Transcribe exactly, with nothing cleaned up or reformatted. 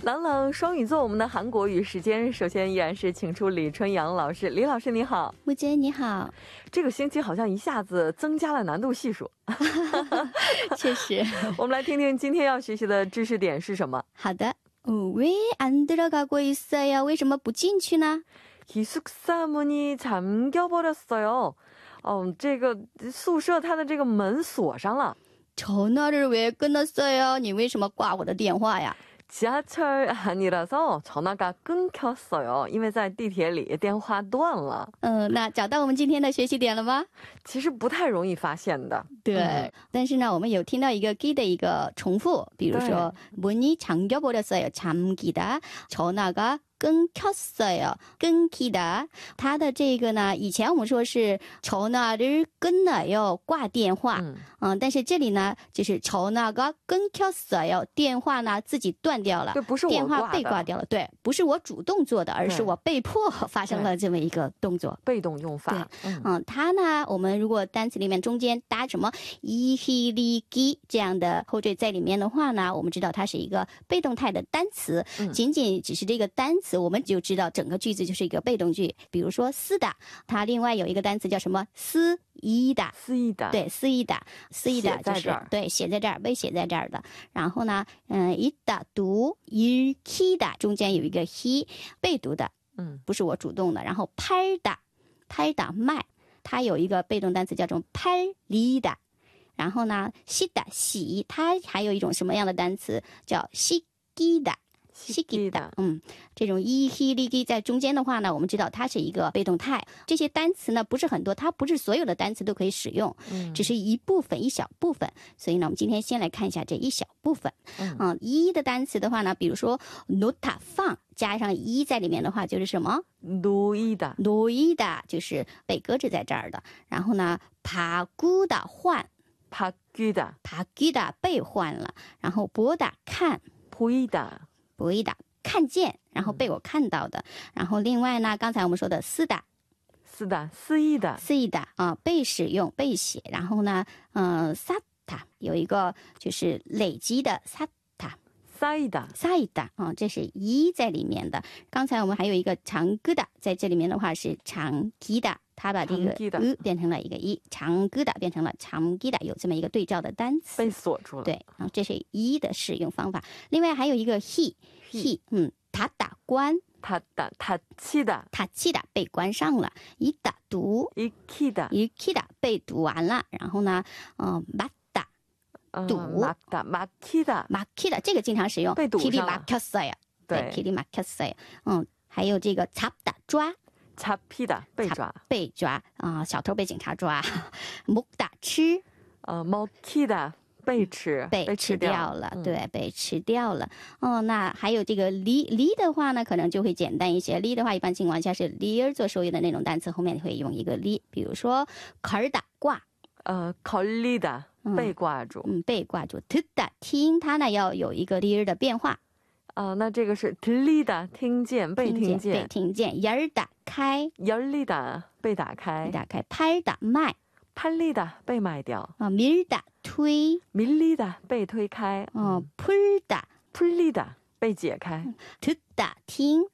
朗朗双语做我们的韩国语时间，首先依然是请出李春阳老师。李老师你好。 木姐你好。 这个星期好像一下子增加了难度系数。 确实。 我们来听听今天要学习的知识点是什么。 好的。왜 안 들어가고 있어요? 为什么不进去呢？ 기숙사 문이 잠겨버렸어요. 哦，这个宿舍它的这个门锁上了。 전화를 왜 끊었어요? 你为什么挂我的电话呀？ 지하철 안이라서 전화가 끊겼어요. 因为在地铁里电话断了。 嗯，那找到我们今天的学习点了吗？ 其实不太容易发现的。 对、嗯、但是呢我们有听到一个 key 的一个重复，比如说 문이 잠겨버렸어요. 잠기다. 전화가 끊겼어요. 끊기다. 它的这个呢以前我们说是 전화를 끊어요. 挂电话。 嗯, 嗯但是这里呢就是 전화가 끊겼어요. 电话呢自己断掉了。 对，不是我挂的。 电话被挂掉了。对，不是我主动做的，而是我被迫发生了这么一个动作。 被动用法。 对， 嗯, 嗯它呢我们如果单词里面中间搭什么 이히리기 这样的后缀在里面的话呢，我们知道它是一个被动态的单词。 嗯、 仅仅只是这个单词我们就知道整个句子就是一个被动句。比如说쓰다，它另外有一个单词叫什么쓰이다。 쓰이다。 对，쓰이다。 쓰이다就是对写在这儿，被写在这儿的。然后呢嗯，이다读읽히다中间有一个he， 被读的，嗯，不是我主动的。然后팔다 팔다卖，它有一个被动单词叫做팔리다。 然后呢씻다洗，它还有一种什么样的单词叫씻기다。 씻기다。 嗯，这种이히리기在中间的话呢，我们知道它是一个被动态。这些单词呢不是很多，它不是所有的单词都可以使用，嗯、只是一部分一小部分。所以呢我们今天先来看一下这一小部分。嗯，嗯一的单词的话呢，比如说 놓다放加上一在里面的话就是什么 놓이다。 놓이다就是被搁置在这儿的。然后呢 바꾸다换 바뀌다。 바뀌다被换了。然后보다看 보이다。 보이다看见，然后被我看到的。然后另外呢刚才我们说的쓰다 쓰다 쓰이다 쓰이다啊被使用被写。然后呢嗯쌓다有一个就是累积的쌓다 쌓이다 쌓이다啊这是一在里面的。刚才我们还有一个장기다在这里面的话是장기다，他把这个 으 变成了一个一，장기다变成了장기다，有这么一个对照的单词被锁住了。 对，这是一的使用方法。另外还有一个 he he 嗯닫다关 닫다 닫히다 닫히다被关上了。읽다读 읽히다 읽히다被读完了。然后呢嗯막다堵 막다 막히다 막히다这个经常使用被堵上了。 길이 막혔어요。 对， 길이 막혔어요。 嗯还有这个잡다抓 잡히다被抓被抓啊、呃，小偷被警察抓。먹다吃呃 먹히다被吃被吃掉了，对，被吃掉了。哦，那还有这个离离的话呢可能就会简单一些。离的话一般情况下是리을做收益的那种单词后面会用一个离，比如说걸다挂呃걸리다被挂住。 嗯，被挂住。듣다听它呢要有一个리을的变化。 呃，那这个是들리다听见被听见被听见。열다开 열리다被打开打开。팔다卖 팔리다被卖掉。 啊밀다推 밀리다被推开。 哦풀다 풀리다被解开。 듣다听